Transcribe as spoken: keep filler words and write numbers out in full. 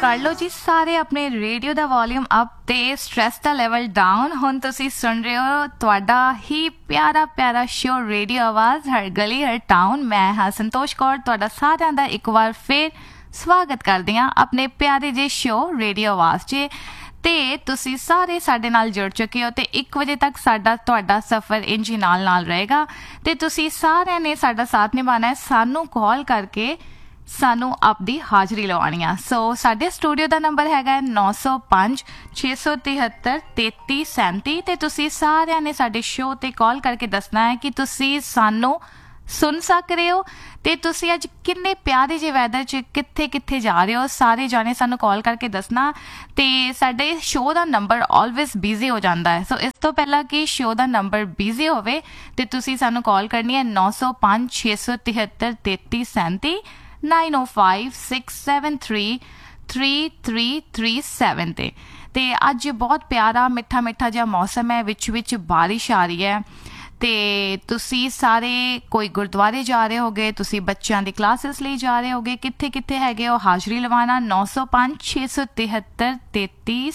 कर लो जी सारे अपने रेडियो ਦਾ ਵੋਲਿਊਮ ਅਪ ਤੇ ਸਟ੍ਰੈਸ ਦਾ ਲੈਵਲ ਡਾਊਨ। ਹੁਣ ਤੁਸੀਂ ਸੁਣ ਰਹੇ ਹੋ ਤੁਹਾਡਾ ਹੀ ਪਿਆਰਾ ਪਿਆਰਾ ਸ਼ੋ ਰੇਡੀਓ ਆਵਾਜ਼ ਹਰ ਗਲੀ ਹਰ ਟਾਊਨ। ਮੈਂ ਹਾਂ ਸੰਤੋਸ਼ ਕੌਰ, ਤੁਹਾਡਾ ਸਾਰਿਆਂ ਦਾ ਇੱਕ ਵਾਰ ਫਿਰ ਸਵਾਗਤ ਕਰਦੀ ਹਾਂ ਆਪਣੇ ਪਿਆਰੇ ਜਿਹੇ ਸ਼ੋ ਰੇਡੀਓ ਆਵਾਜ਼ 'ਚ। ਤੇ ਤੁਸੀਂ ਸਾਰੇ ਸਾਡੇ ਨਾਲ ਜੁੜ ਚੁੱਕੇ ਹੋ ਤੇ ਇੱਕ ਵਜੇ ਤੱਕ ਸਾਡਾ ਤੁਹਾਡਾ ਸਫ਼ਰ ਇੰਝ ਨਾਲ ਨਾਲ ਰਹੇਗਾ ਤੇ ਤੁਸੀਂ ਸਾਰਿਆਂ ਨੇ ਸਾਡਾ ਸਾਥ ਨਿਭਾਉਣਾ ਹੈ। ਸਾਨੂੰ ਕਾਲ ਕਰਕੇ ਸਾਨੂੰ ਆਪਦੀ ਹਾਜ਼ਰੀ ਲਵਾਉਣੀ ਆ। ਸੋ ਸਾਡੇ ਸਟੂਡੀਓ ਦਾ ਨੰਬਰ ਹੈਗਾ ਨੌ ਸੌ ਪੰਜ ਛੇ ਸੌ ਤਿਹੱਤਰ ਤੇਤੀ ਸੈਂਤੀ ਤੇ ਤੁਸੀਂ ਸਾਰਿਆਂ ਨੇ ਸਾਡੇ ਸ਼ੋਅ ਤੇ ਕਾਲ ਕਰਕੇ ਦੱਸਣਾ ਹੈ ਕਿ ਤੁਸੀਂ ਸਾਨੂੰ ਸੁਣ ਸਕ ਰਹੇ ਹੋ ਤੇ ਤੁਸੀਂ ਅੱਜ ਕਿੰਨੇ ਪਿਆਰੇ ਜਿਹੇ ਵੈਦਰ 'ਚ ਕਿੱਥੇ ਕਿੱਥੇ ਜਾ ਰਹੇ ਹੋ। ਸਾਰੇ ਜਾਣੇ ਸਾਨੂੰ ਕਾਲ ਕਰਕੇ ਦੱਸਣਾ ਤੇ ਸਾਡੇ ਸ਼ੋਅ ਦਾ ਨੰਬਰ ਆਲਵੇਜ਼ ਬਿਜ਼ੀ ਹੋ ਜਾਂਦਾ ਹੈ। ਸੋ ਇਸ ਤੋਂ ਪਹਿਲਾਂ ਕਿ ਸ਼ੋਅ ਦਾ ਨੰਬਰ ਬਿਜ਼ੀ ਹੋਵੇ ਤੇ ਤੁਸੀਂ ਸਾਨੂੰ ਕਾਲ ਕਰਨੀ ਹੈ ਨੌ ਸੌ ਪੰਜ ਛੇ ਸੌ ਤਿਹੱਤਰ ਤੇਤੀ ਸੈਂਤੀ ਨਾਈਨ ਓ five six seven three three three three seven 'ਤੇ। ਅਤੇ ਅੱਜ ਬਹੁਤ ਪਿਆਰਾ ਮਿੱਠਾ ਮਿੱਠਾ ਜਿਹਾ ਮੌਸਮ ਹੈ, ਵਿੱਚ ਵਿੱਚ ਬਾਰਿਸ਼ ਆ ਰਹੀ ਹੈ ਅਤੇ ਤੁਸੀਂ ਸਾਰੇ ਕੋਈ ਗੁਰਦੁਆਰੇ ਜਾ ਰਹੇ ਹੋਗੇ, ਤੁਸੀਂ ਬੱਚਿਆਂ ਦੀ ਕਲਾਸਿਸ ਲਈ ਜਾ ਰਹੇ ਹੋਗੇ, ਕਿੱਥੇ ਕਿੱਥੇ ਹੈਗੇ ਹੋ ਹਾਜ਼ਰੀ ਲਵਾਉਣਾ ਨੌ ਸੌ ਪੰਜ ਛੇ ਸੌ ਤਿਹੱਤਰ ਤੇਤੀ